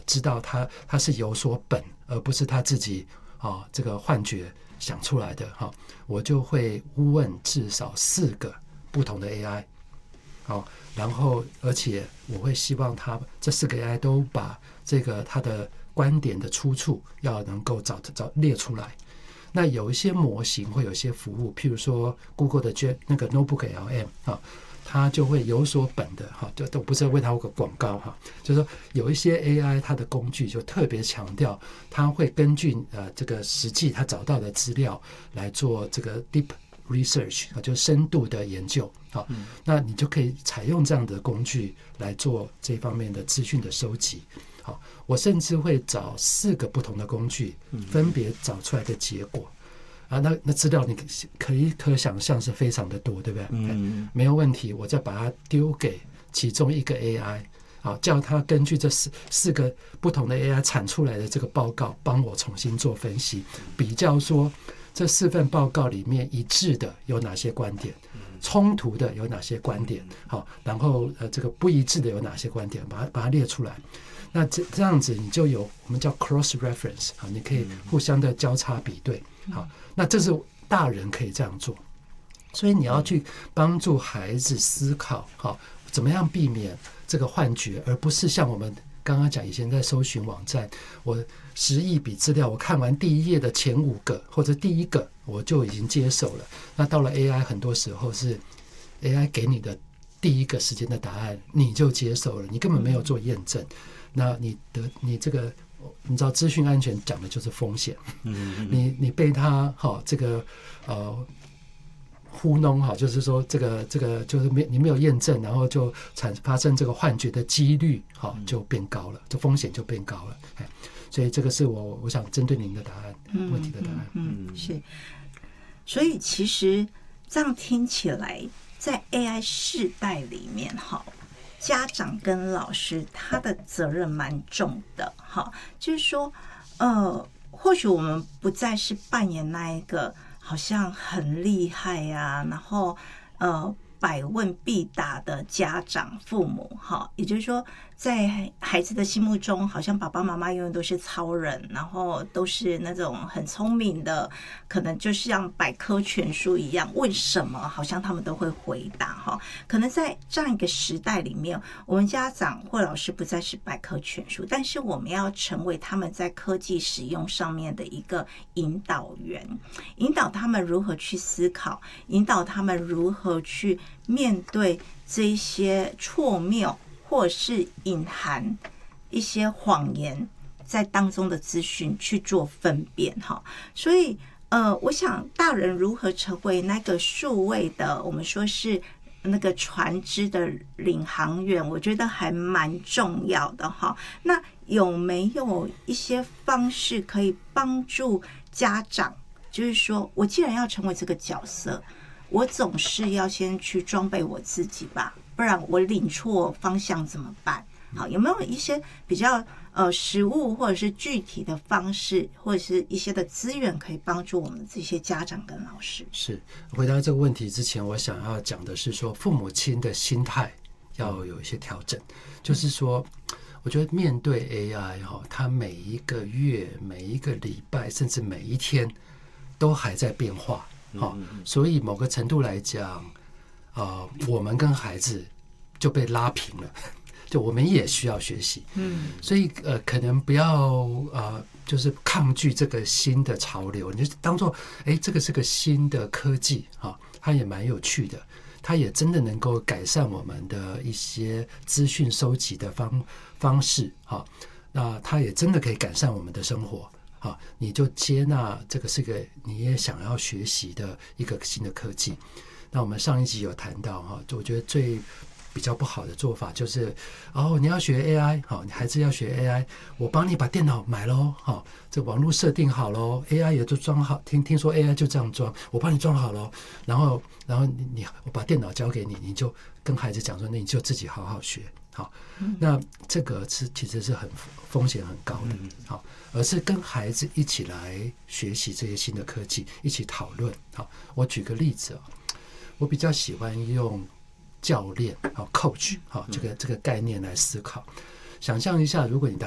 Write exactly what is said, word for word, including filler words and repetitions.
知道他他是有所本，而不是他自己啊这个幻觉想出来的哈，我就会问至少四个不同的 A I， 好，然后而且我会希望他这四个 A I 都把这个他的观点的出处要能够找找列出来。那有一些模型会有一些服务，譬如说 Google 的那个 Notebook L M 啊，它就会有所本的哈，就都不是为它有个广告哈，就是说有一些 A I 它的工具就特别强调，它会根据呃这个实际它找到的资料来做这个 deep research 啊，就是深度的研究啊，嗯，那你就可以采用这样的工具来做这方面的资讯的收集。好，我甚至会找四个不同的工具，分别找出来的结果。啊，那那资料你可以可想象是非常的多，对不对？嗯，没有问题，我再把它丢给其中一个 A I， 啊，叫它根据这四四个不同的 A I 产出来的这个报告，帮我重新做分析，比较说这四份报告里面一致的有哪些观点，冲突的有哪些观点，好，然后呃这个不一致的有哪些观点，把它把它列出来。那这这样子你就有我们叫 cross reference 啊，你可以互相的交叉比对。好，那这是大人可以这样做，所以你要去帮助孩子思考，好，怎么样避免这个幻觉，而不是像我们刚刚讲以前在搜寻网站，我十亿笔资料，我看完第一页的前五个或者第一个我就已经接受了。那到了 A I 很多时候是 A I 给你的第一个时间的答案你就接受了，你根本没有做验证。那你的你这个你知道资讯安全讲的就是风险，你你被他好这个呃糊弄好，就是说这个这个就是没你没有验证，然后就产发生这个幻觉的几率好就变高了，这风险就变高了。哎，所以这个是我我想针对您的答案，问题的答案。 嗯，是。所以其实这样听起来，在 A I 世代里面，哈。家长跟老师他的责任蛮重的，哈，就是说，呃，或许我们不再是扮演那一个好像很厉害呀、啊，然后呃百问必答的家长父母，哈，也就是说，在孩子的心目中，好像爸爸妈妈永远都是超人，然后都是那种很聪明的，可能就像百科全书一样，问什么好像他们都会回答哈。可能在这样一个时代里面，我们家长或老师不再是百科全书，但是我们要成为他们在科技使用上面的一个引导员，引导他们如何去思考，引导他们如何去面对这些错谬或是隐含一些谎言在当中的资讯去做分辨哈。所以呃，我想大人如何成为那个数位的我们说是那个船只的领航员，我觉得还蛮重要的哈。那有没有一些方式可以帮助家长，就是说我既然要成为这个角色，我总是要先去装备我自己吧，不然我领错方向怎么办？好，有没有一些比较呃实务或者是具体的方式，或者是一些的资源可以帮助我们这些家长跟老师？ 是回答这个问题之前，我想要讲的是说，父母亲的心态要有一些调整，就是说，我觉得面对 A I 哈，它每一个月、每一个礼拜，甚至每一天都还在变化。好，所以某个程度来讲，呃，我们跟孩子就被拉平了，就我们也需要学习。嗯，所以呃，可能不要呃，就是抗拒这个新的潮流，你就当做哎，这个是个新的科技啊，它也蛮有趣的，它也真的能够改善我们的一些资讯收集的方方式啊，那它也真的可以改善我们的生活。好，你就接纳这个是个你也想要学习的一个新的科技。那我们上一集有谈到哈，我觉得最比较不好的做法就是哦，你要学 A I， 好，你孩子要学 A I， 我帮你把电脑买咯，好，这网络设定好咯， A I 也都装好，听听说 A I 就这样装，我帮你装好咯，然后然后你你我把电脑交给你，你就跟孩子讲说，那你就自己好好学。好，那这个是其实是很风险很高的，好，而是跟孩子一起来学习这些新的科技，一起讨论。好，我举个例子，我比较喜欢用教练，好 coach， 好这个这个概念来思考。想象一下，如果你的